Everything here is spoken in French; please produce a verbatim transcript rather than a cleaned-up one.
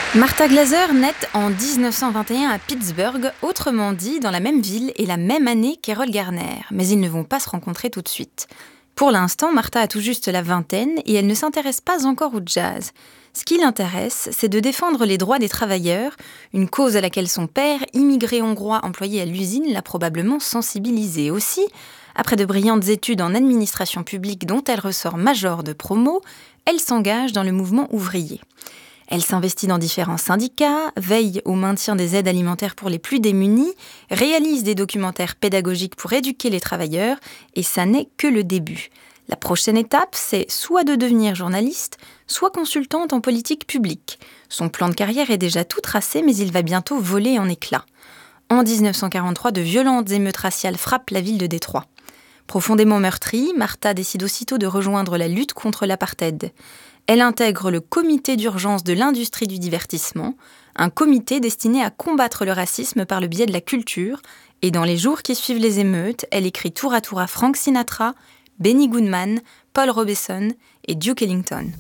Martha Glaser naît en dix-neuf cent vingt et un à Pittsburgh, autrement dit dans la même ville et la même année qu'Errol Garner, mais ils ne vont pas se rencontrer tout de suite. Pour l'instant, Martha a tout juste la vingtaine et elle ne s'intéresse pas encore au jazz. Ce qui l'intéresse, c'est de défendre les droits des travailleurs, une cause à laquelle son père, immigré hongrois employé à l'usine, l'a probablement sensibilisée aussi. Après de brillantes études en administration publique dont elle ressort major de promo, elle s'engage dans le mouvement ouvrier. Elle s'investit dans différents syndicats, veille au maintien des aides alimentaires pour les plus démunis, réalise des documentaires pédagogiques pour éduquer les travailleurs, et ça n'est que le début. La prochaine étape, c'est soit de devenir journaliste, soit consultante en politique publique. Son plan de carrière est déjà tout tracé, mais il va bientôt voler en éclats. En dix-neuf cent quarante-trois, de violentes émeutes raciales frappent la ville de Détroit. Profondément meurtrie, Martha décide aussitôt de rejoindre la lutte contre l'apartheid. Elle intègre le comité d'urgence de l'industrie du divertissement, un comité destiné à combattre le racisme par le biais de la culture, et dans les jours qui suivent les émeutes, elle écrit tour à tour à Frank Sinatra, Benny Goodman, Paul Robeson et Duke Ellington.